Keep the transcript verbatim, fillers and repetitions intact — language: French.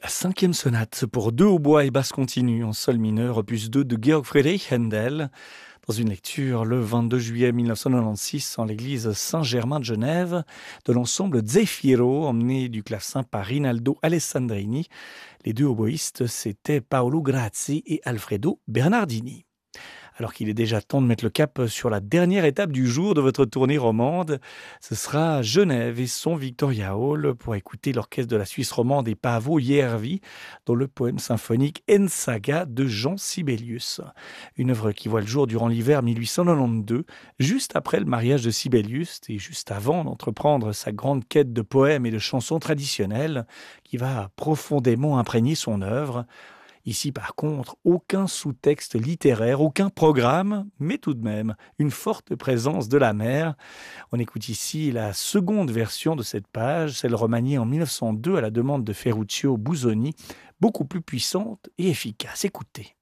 Cinquième sonate pour deux hautbois et basse continue en sol mineur, opus deux de Georg Friedrich Händel, dans une lecture le vingt-deux juillet mille neuf cent quatre-vingt-seize en l'église Saint-Germain de Genève de l'ensemble Zefiro, emmené du clavecin par Rinaldo Alessandrini. Les deux oboïstes, c'étaient Paolo Grazzi et Alfredo Bernardini. Alors qu'il est déjà temps de mettre le cap sur la dernière étape du jour de votre tournée romande, ce sera Genève et son Victoria Hall pour écouter l'orchestre de la Suisse romande et Paavo Järvi dans le poème symphonique En Saga de Jean Sibelius. Une œuvre qui voit le jour durant l'hiver mille huit cent quatre-vingt-douze, juste après le mariage de Sibelius et juste avant d'entreprendre sa grande quête de poèmes et de chansons traditionnelles qui va profondément imprégner son œuvre. Ici, par contre, aucun sous-texte littéraire, aucun programme, mais tout de même une forte présence de la mer. On écoute ici la seconde version de cette page, celle remaniée en mille neuf cent deux à la demande de Ferruccio Busoni, beaucoup plus puissante et efficace. Écoutez.